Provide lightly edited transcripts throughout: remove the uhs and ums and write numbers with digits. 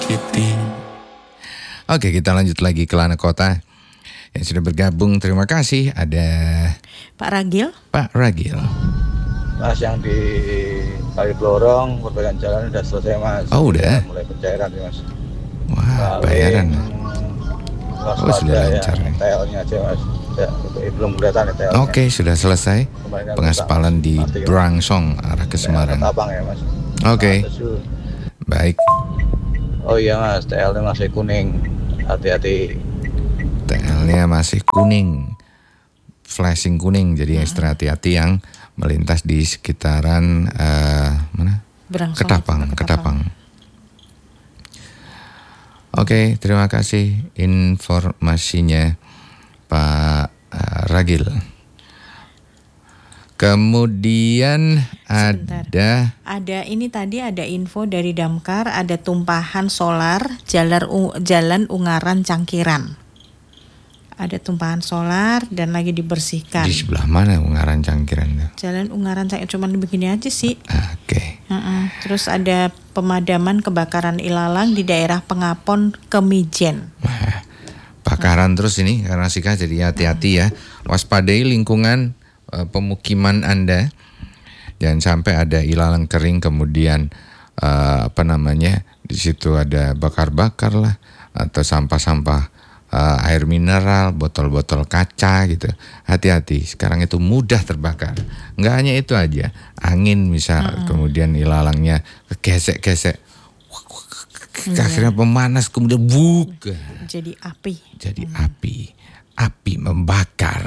Oke, kita lanjut lagi ke Lana Kota yang sudah bergabung. Terima kasih. Ada Pak Ragil. Pak Ragil. Mas, yang di Kali Blorong perbaikan jalan udah selesai, Mas. Oh, udah? Mulai pencairan nih, Mas. Wah, bayaran. Oh, sudah lancar nih. TL-nya aja, Mas. Ya, belum kelihatan ya TL-nya. Oke, sudah selesai pengaspalan di Brangsong arah ke Semarang. Tabang ya, Mas. Oke. Baik. Oh iya, Mas, TL-nya masih kuning. Hati-hati. TL-nya masih kuning, flashing kuning, jadi ekstra hati-hati yang melintas di sekitaran mana? Brangsong, Ketapang. Oke, terima kasih informasinya Pak Ragil. Kemudian ada ini tadi ada info dari Damkar, ada tumpahan solar Jalan Ungaran Cangkiran. Ada tumpahan solar dan lagi dibersihkan. Di sebelah mana Ungaran Cangkiran? Jalan Ungaran Cangkiran, cuman begini aja sih. Oke. Terus ada pemadaman kebakaran ilalang di daerah Pengapon Kemijen. Bakaran terus ini karena Sika, jadi hati-hati ya. Waspadai lingkungan pemukiman Anda. Jangan sampai ada ilalang kering kemudian di situ ada bakar-bakar lah atau sampah-sampah air mineral, botol-botol kaca gitu. Hati-hati, sekarang itu mudah terbakar. Nggak hanya itu aja, angin misal kemudian ilalangnya gesek-gesek, akhirnya pemanas kemudian buka. Jadi api. Api membakar.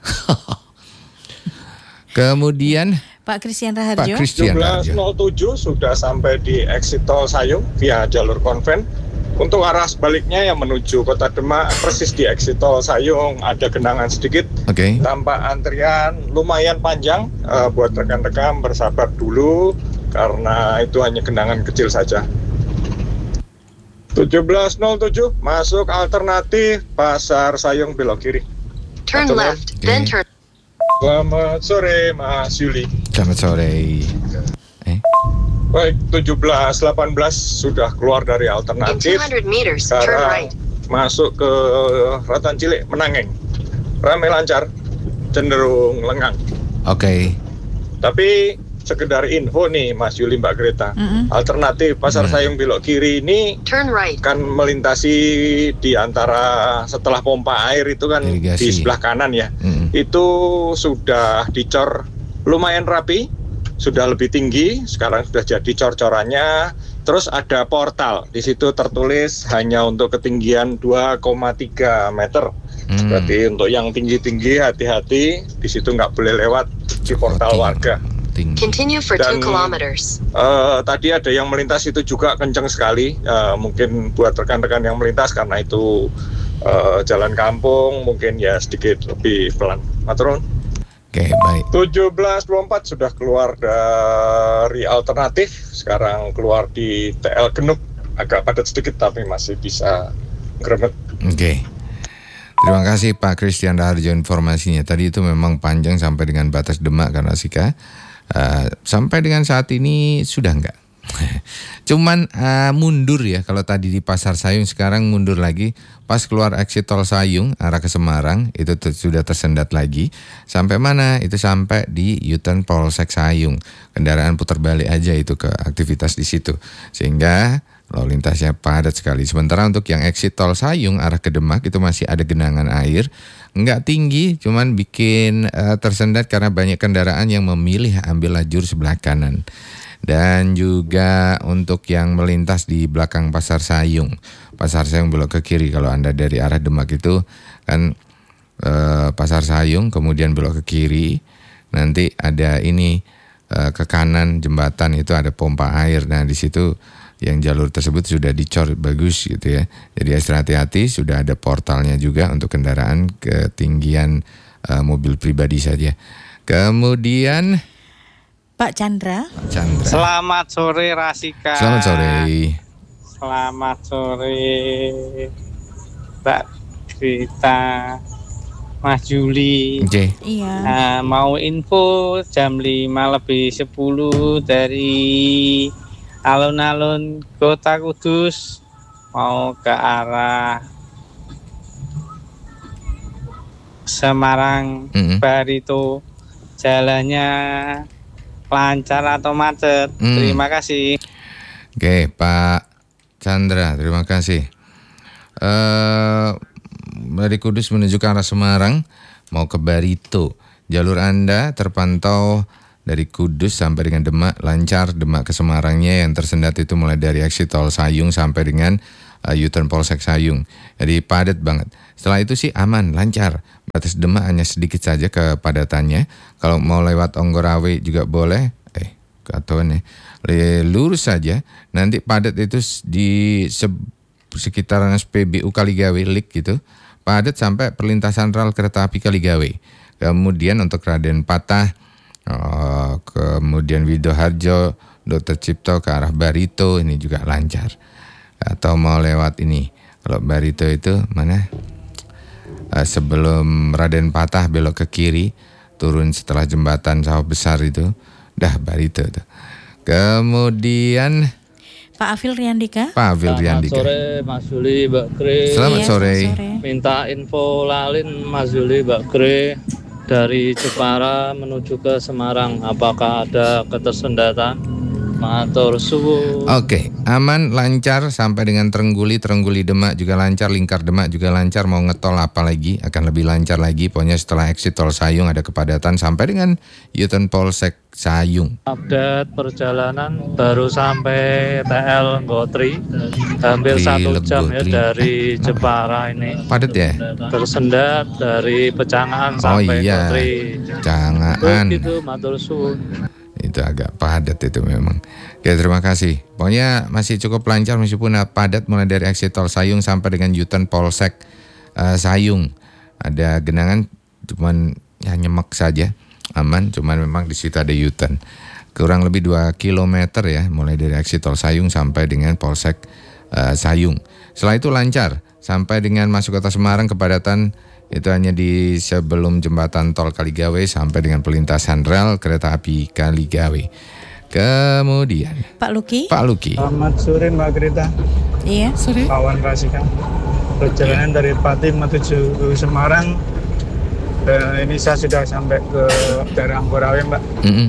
Kemudian Pak Christian Raharjo. 17.07 sudah sampai di exit tol Sayung via jalur konven. Untuk arah sebaliknya yang menuju Kota Demak, persis di exit tol Sayung ada genangan sedikit. Tampak antrian lumayan panjang. Buat rekan-rekan bersabar dulu karena itu hanya genangan kecil saja. 17.07 masuk alternatif Pasar Sayung belok kiri. Turn left, then turn. Selamat sore Mas Yuli. Selamat sore. Baik, 17.18 sudah keluar dari alternatif. Sekarang masuk ke Ratan Cilik Menangeng. Ramai lancar, cenderung lengang. Oke. Tapi sekedar info nih Mas Yuli, Mbak Greta. Alternatif Pasar Sayung belok kiri ini kan melintasi di antara setelah pompa air itu kan irigasi. Di sebelah kanan ya. Itu sudah dicor lumayan rapi, sudah lebih tinggi, sekarang sudah jadi cor-corannya. Terus ada portal, di situ tertulis hanya untuk ketinggian 2,3 meter. Berarti untuk yang tinggi-tinggi hati-hati, di situ nggak boleh lewat di portal warga. Continue for 2 kilometers. Tadi ada yang melintas itu juga kenceng sekali. Mungkin buat rekan-rekan yang melintas karena itu jalan kampung, mungkin ya sedikit lebih pelan. Maturun. Oke, baik. 17.24 sudah keluar dari alternatif, sekarang keluar di TL Genuk, agak padat sedikit tapi masih bisa gremet. Oke. Terima kasih Pak Christian Raharjo informasinya. Tadi itu memang panjang sampai dengan batas Demak karena Sika. Sampai dengan saat ini sudah enggak. Cuman mundur ya, kalau tadi di Pasar Sayung sekarang mundur lagi. Pas keluar exit tol Sayung arah ke Semarang itu sudah tersendat lagi. Sampai mana? Itu sampai di U-turn Polsek Sayung. Kendaraan putar balik aja itu ke aktivitas di situ. Sehingga lalu lintasnya padat sekali. Sementara untuk yang exit tol Sayung arah ke Demak itu masih ada genangan air. Enggak tinggi, cuman bikin tersendat karena banyak kendaraan yang memilih ambil lajur sebelah kanan. Dan juga untuk yang melintas di belakang Pasar Sayung belok ke kiri. Kalau Anda dari arah Demak itu kan Pasar Sayung kemudian belok ke kiri, nanti ada ini ke kanan jembatan itu ada pompa air. Nah di situ yang jalur tersebut sudah dicor bagus gitu ya. Jadi hati-hati, sudah ada portalnya juga untuk kendaraan ketinggian mobil pribadi saja. Kemudian Pak Chandra. Selamat sore Rasika. Selamat sore. Selamat sore Mbak Greta, Mas Juli. Iya. Mau info jam 5:10 dari alun-alun Kota Kudus mau ke arah Semarang Barito, jalannya lancar atau macet? Terima kasih. Oke, Pak Chandra, terima kasih. Dari Kudus menuju ke arah Semarang mau ke Barito, jalur Anda terpantau dari Kudus sampai dengan Demak lancar. Demak ke Semarangnya yang tersendat itu mulai dari exit tol Sayung sampai dengan U-turn Polsek Sayung. Jadi padat banget. Setelah itu sih aman, lancar. Batas Demak hanya sedikit saja kepadatannya. Kalau mau lewat Onggorawe juga boleh. Lurus saja. Nanti padat itu di sekitaran SPBU Kaligawe Lik gitu. Padat sampai perlintasan rel kereta api Kaligawe. Kemudian untuk Raden Patah, kemudian Widoharjo, Dr. Cipto ke arah Barito ini juga lancar. Atau mau lewat ini, kalau Barito itu mana? Sebelum Raden Patah belok ke kiri, turun setelah jembatan Sawah Besar itu, dah Barito tuh. Kemudian Pak Afil Riandika. Selamat sore Mas Juli, Mbak Kre. Selamat sore. Minta info lalin Mas Juli, Mbak Kre, dari Jepara menuju ke Semarang. Apakah ada ketersendatan? Matur suwun. Oke, aman, lancar sampai dengan Trengguli Demak juga lancar, Lingkar Demak juga lancar. Mau ngetol apalagi akan lebih lancar lagi. Pokoknya setelah exit tol Sayung ada kepadatan sampai dengan U-turn Polsek Sayung. Update perjalanan baru sampai TL Gotri, hampir 1 jam ya dari Jepara ini. Padat ya? Tersendat dari Pecangan sampai Gotri. Jangan. Begitu, matur suwun. Itu agak padat itu memang. Oke, terima kasih. Pokoknya masih cukup lancar meskipun padat mulai dari exit tol Sayung sampai dengan U-turn Polsek Sayung. Ada genangan cuman ya nyemek saja. Aman, cuman memang di situ ada U-turn. Kurang lebih 2 km ya mulai dari exit tol Sayung sampai dengan Polsek Sayung. Setelah itu lancar sampai dengan masuk kota Semarang. Kepadatan itu hanya di sebelum jembatan tol Kaligawe sampai dengan perlintasan rel kereta api Kaligawe. Kemudian Pak Luki. Selamat sore Mbak Greta. Iya, sore. Kawan Rasika. Perjalanan dari Pati menuju Semarang. Ini saya sudah sampai ke daerah Onggorawe, Mbak.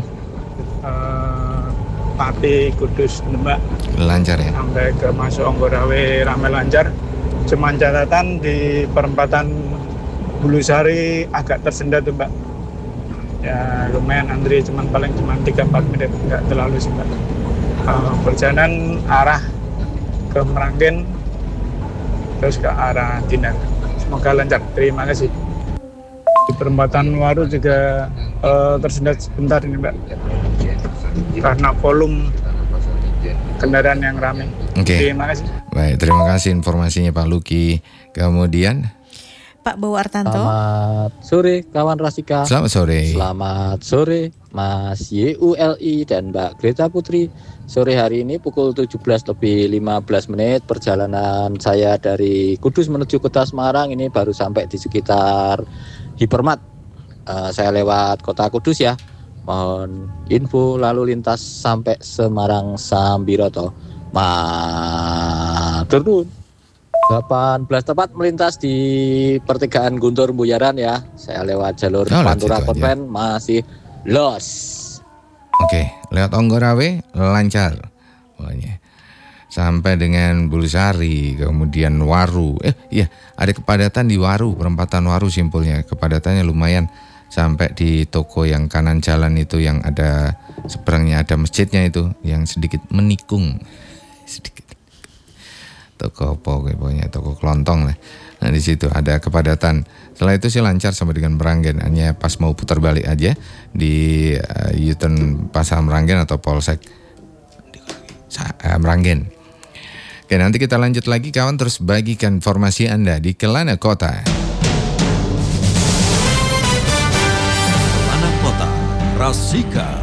Pati, Kudus, Demak. Lancar ya? Sampai ke masuk Onggorawe ramai lancar. Cuman catatan di perempatan Bulusari agak tersendat tuh, Mbak. Ya lumayan antri, paling 3-4 menit, nggak terlalu sih, Mbak. Perjalanan arah ke Meranggen terus ke arah Dinan. Semoga lancar. Terima kasih. Di perempatan Waru juga tersendat sebentar ini, Mbak. Karena volume kendaraan yang ramai. Oke. Terima kasih. Baik, terima kasih informasinya Pak Luki. Kemudian Pak Bowo Artanto. Selamat sore kawan Rasika. Selamat sore. Selamat sore Mas YULI dan Mbak Greta Putri. Sore hari ini pukul 17:15 perjalanan saya dari Kudus menuju kota Semarang ini baru sampai di sekitar Hipermat. Saya lewat kota Kudus ya. Mohon info lalu lintas sampai Semarang Sambiroto. Matur nuwun. 18 tepat melintas di pertigaan Guntur Buyaran ya. Saya lewat jalur Pantura Konven masih los. Oke, lewat Onggorawe lancar. Pokoknya sampai dengan Bulusari, kemudian Waru. Iya, ada kepadatan di Waru, perempatan Waru simpulnya. Kepadatannya lumayan sampai di toko yang kanan jalan itu yang ada seberangnya ada masjidnya itu yang sedikit menikung. Sedikit. Toko pokoknya toko kelontong lah. Nah di situ ada kepadatan. Setelah itu sih lancar sampai dengan Meranggen. Hanya pas mau putar balik aja di U-turn Pasar Meranggen atau Polsek Meranggen. Oke, nanti kita lanjut lagi kawan, terus bagikan informasi Anda di Kelana Kota. Kelana Kota, Rasika.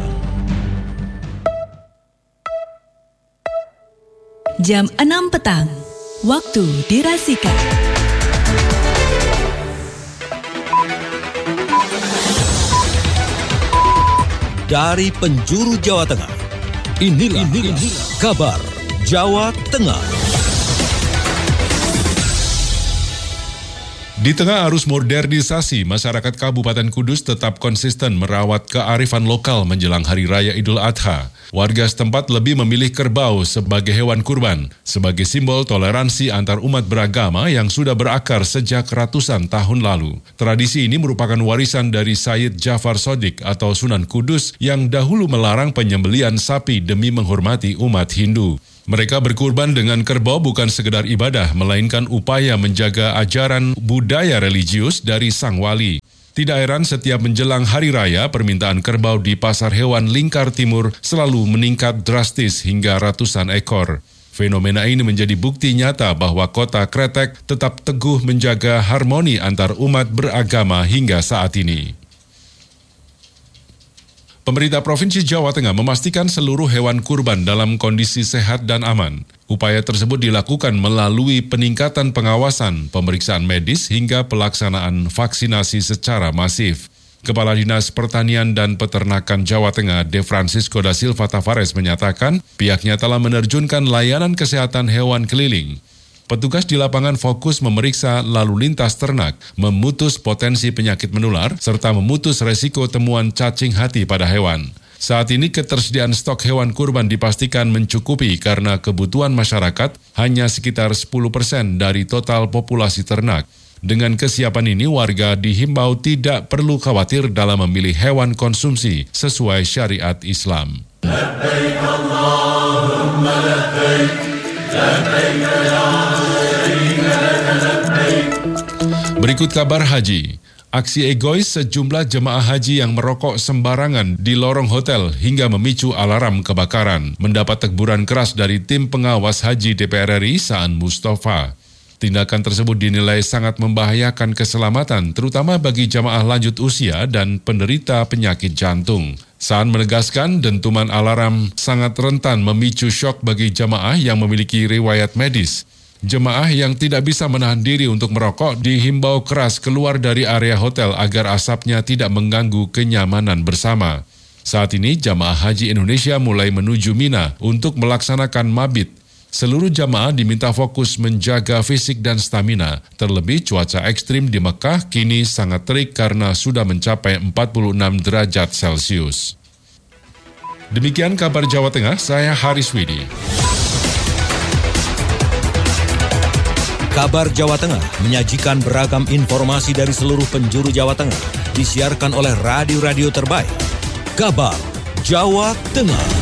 Jam 6 petang, waktu di Rasika. Dari penjuru Jawa Tengah, inilah kabar Jawa Tengah. Di tengah arus modernisasi, masyarakat Kabupaten Kudus tetap konsisten merawat kearifan lokal menjelang Hari Raya Idul Adha. Warga setempat lebih memilih kerbau sebagai hewan kurban, sebagai simbol toleransi antar umat beragama yang sudah berakar sejak ratusan tahun lalu. Tradisi ini merupakan warisan dari Sayyid Jafar Shodiq atau Sunan Kudus yang dahulu melarang penyembelihan sapi demi menghormati umat Hindu. Mereka berkurban dengan kerbau bukan sekedar ibadah, melainkan upaya menjaga ajaran budaya religius dari sang wali. Tidak heran setiap menjelang hari raya, permintaan kerbau di Pasar Hewan Lingkar Timur selalu meningkat drastis hingga ratusan ekor. Fenomena ini menjadi bukti nyata bahwa Kota Kretek tetap teguh menjaga harmoni antar umat beragama hingga saat ini. Pemerintah Provinsi Jawa Tengah memastikan seluruh hewan kurban dalam kondisi sehat dan aman. Upaya tersebut dilakukan melalui peningkatan pengawasan, pemeriksaan medis hingga pelaksanaan vaksinasi secara masif. Kepala Dinas Pertanian dan Peternakan Jawa Tengah, De Francisco da Silva Tavares menyatakan pihaknya telah menerjunkan layanan kesehatan hewan keliling. Petugas di lapangan fokus memeriksa lalu lintas ternak, memutus potensi penyakit menular, serta memutus resiko temuan cacing hati pada hewan. Saat ini ketersediaan stok hewan kurban dipastikan mencukupi karena kebutuhan masyarakat hanya sekitar 10% dari total populasi ternak. Dengan kesiapan ini, warga dihimbau tidak perlu khawatir dalam memilih hewan konsumsi sesuai syariat Islam. Labbaik Allahumma labbaik, labbaik ya. Berikut kabar haji. Aksi egois sejumlah jemaah haji yang merokok sembarangan di lorong hotel hingga memicu alarm kebakaran mendapat teguran keras dari tim pengawas haji DPR RI Saan Mustafa. Tindakan tersebut dinilai sangat membahayakan keselamatan terutama bagi jamaah lanjut usia dan penderita penyakit jantung. Saan menegaskan dentuman alarm sangat rentan memicu syok bagi jamaah yang memiliki riwayat medis. Jemaah yang tidak bisa menahan diri untuk merokok dihimbau keras keluar dari area hotel agar asapnya tidak mengganggu kenyamanan bersama. Saat ini jamaah haji Indonesia mulai menuju Mina untuk melaksanakan mabit. Seluruh jamaah diminta fokus menjaga fisik dan stamina. Terlebih cuaca ekstrim di Mekah kini sangat terik karena sudah mencapai 46 derajat Celcius. Demikian kabar Jawa Tengah, saya Haris Widi. Kabar Jawa Tengah menyajikan beragam informasi dari seluruh penjuru Jawa Tengah. Disiarkan oleh radio-radio terbaik. Kabar Jawa Tengah.